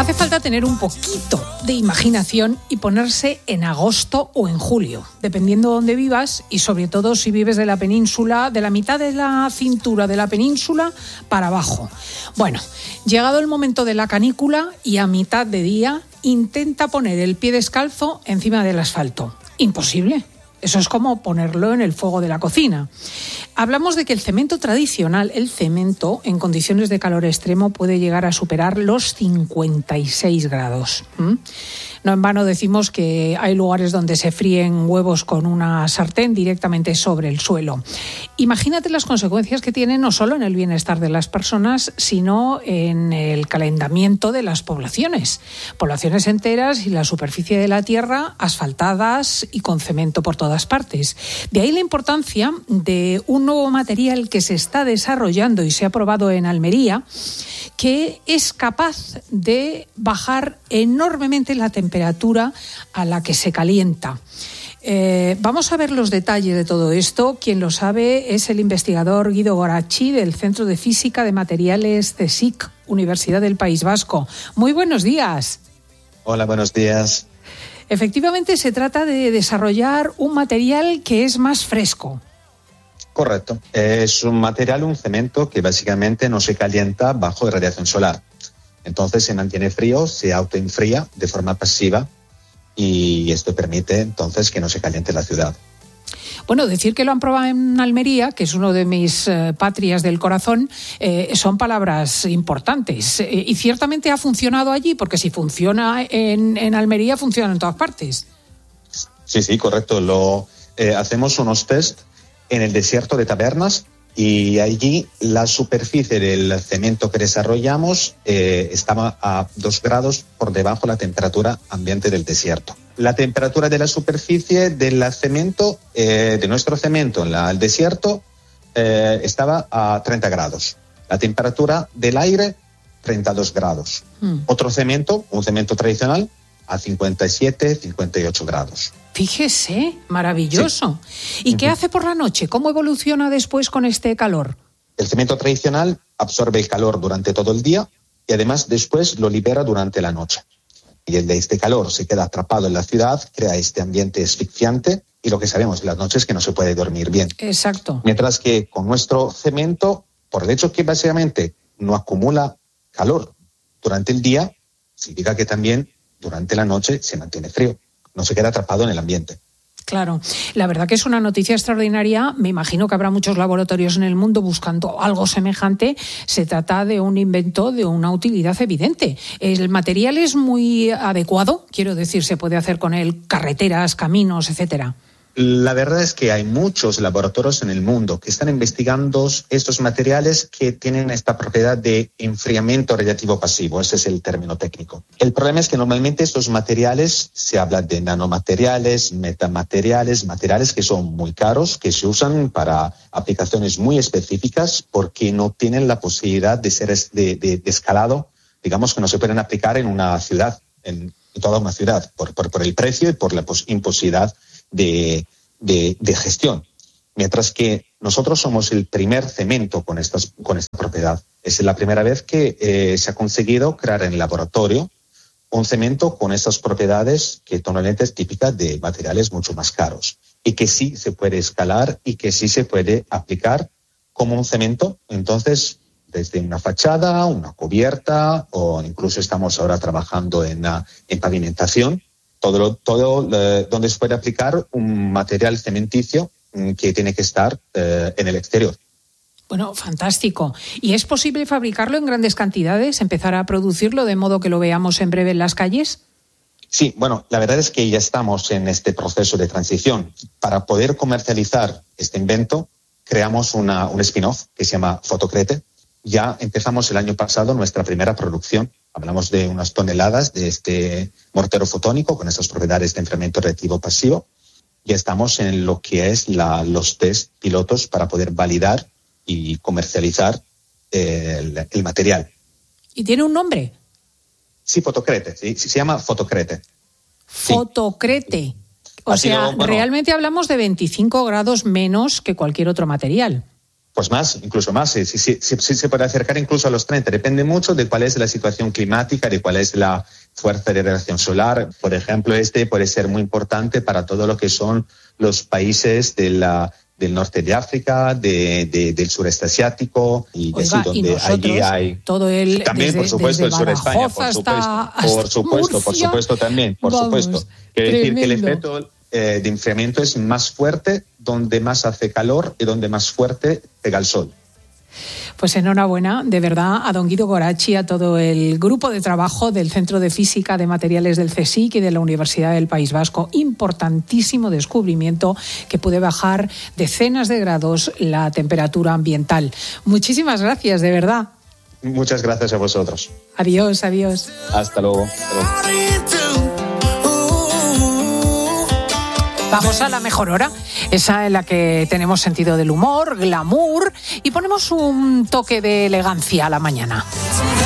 Hace falta tener un poquito de imaginación y ponerse en agosto o en julio, dependiendo de dónde vivas y sobre todo si vives de la península, de la mitad de la cintura de la península para abajo. Bueno, llegado el momento de la canícula y a mitad de día, intenta poner el pie descalzo encima del asfalto. Imposible. Eso es como ponerlo en el fuego de la cocina. Hablamos de que el cemento tradicional, el cemento en condiciones de calor extremo puede llegar a superar los 56 grados. No en vano decimos que hay lugares donde se fríen huevos con una sartén directamente sobre el suelo. Imagínate las consecuencias que tiene no solo en el bienestar de las personas, sino en el calentamiento de las poblaciones. Poblaciones enteras y la superficie de la tierra asfaltadas y con cemento por todas partes. De ahí la importancia de un nuevo material que se está desarrollando y se ha probado en Almería, que es capaz de bajar enormemente la temperatura a la que se calienta. Vamos a ver los detalles de todo esto. Quien lo sabe es el investigador Guido Goracci del Centro de Física de Materiales CSIC, Universidad del País Vasco. Muy buenos días. Hola, buenos días. Efectivamente, se trata de desarrollar un material que es más fresco. Correcto. Es un material, un cemento que básicamente no se calienta bajo radiación solar. Entonces se mantiene frío, se autoenfría de forma pasiva y esto permite entonces que no se caliente la ciudad. Bueno, decir que lo han probado en Almería, que es uno de mis patrias del corazón, son palabras importantes. Y ciertamente ha funcionado allí, porque si funciona en Almería, funciona en todas partes. Sí, correcto. Hacemos unos test en el desierto de Tabernas y allí la superficie del cemento que desarrollamos estaba a 2 grados por debajo de la temperatura ambiente del desierto. La temperatura de la superficie del cemento, de nuestro cemento en el desierto, estaba a 30 grados. La temperatura del aire, 32 grados. Otro cemento, un cemento tradicional, a 57, 58 grados. Fíjese, maravilloso. Sí. ¿Y qué hace por la noche? ¿Cómo evoluciona después con este calor? El cemento tradicional absorbe el calor durante todo el día y además después lo libera durante la noche. Y el de este calor se queda atrapado en la ciudad, crea este ambiente asfixiante y lo que sabemos en las noches es que no se puede dormir bien. Exacto. Mientras que con nuestro cemento, por el hecho que básicamente no acumula calor durante el día, significa que también durante la noche se mantiene frío. No se queda atrapado en el ambiente. Claro, la verdad que es una noticia extraordinaria. Me imagino que habrá muchos laboratorios en el mundo buscando algo semejante. Se trata de un invento de una utilidad evidente. El material es muy adecuado, quiero decir, se puede hacer con él carreteras, caminos, etcétera. La verdad es que hay muchos laboratorios en el mundo que están investigando estos materiales que tienen esta propiedad de enfriamiento radiativo pasivo. Ese es el término técnico. El problema es que normalmente estos materiales, se habla de nanomateriales, metamateriales, materiales que son muy caros, que se usan para aplicaciones muy específicas porque no tienen la posibilidad de ser de escalado, digamos que no se pueden aplicar en una ciudad, en toda una ciudad, por el precio y por la imposibilidad de gestión. Mientras que nosotros somos el primer cemento con esta propiedad. Es la primera vez que se ha conseguido crear en el laboratorio un cemento con estas propiedades que normalmente es típica de materiales mucho más caros y que sí se puede escalar y que sí se puede aplicar como un cemento. Entonces, desde una fachada, una cubierta o incluso estamos ahora trabajando en pavimentación, todo donde se puede aplicar un material cementicio que tiene que estar en el exterior. Bueno, fantástico. ¿Y es posible fabricarlo en grandes cantidades, empezar a producirlo de modo que lo veamos en breve en las calles? Sí, bueno, la verdad es que ya estamos en este proceso de transición. Para poder comercializar este invento, creamos un spin-off que se llama Fotocrete. Ya empezamos el año pasado nuestra primera producción. Hablamos de unas toneladas de este mortero fotónico con estas propiedades de enfriamiento radiativo pasivo. Ya estamos en lo que es los test pilotos para poder validar y comercializar el material. ¿Y tiene un nombre? Sí, Fotocrete. Sí, se llama Fotocrete. Fotocrete. Sí. O sea, realmente hablamos de 25 grados menos que cualquier otro material. Pues más, incluso más, sí, se puede acercar incluso a los 30. Depende mucho de cuál es la situación climática, de cuál es la fuerza de radiación solar. Por ejemplo, puede ser muy importante para todo lo que son los países del norte de África, del sureste asiático y Oiga, así, donde allí hay todo el también, por supuesto, el sur de España, por supuesto también, por supuesto. Quiere decir que el efecto de enfriamiento es más fuerte donde más hace calor y donde más fuerte pega el sol. Pues enhorabuena, de verdad, a don Guido Goracci, a todo el grupo de trabajo del Centro de Física de Materiales del CSIC y de la Universidad del País Vasco. Importantísimo descubrimiento que puede bajar decenas de grados la temperatura ambiental. Muchísimas gracias, de verdad. Muchas gracias a vosotros. Adiós. Hasta luego. Vamos a la mejor hora, esa en la que tenemos sentido del humor, glamour y ponemos un toque de elegancia a la mañana.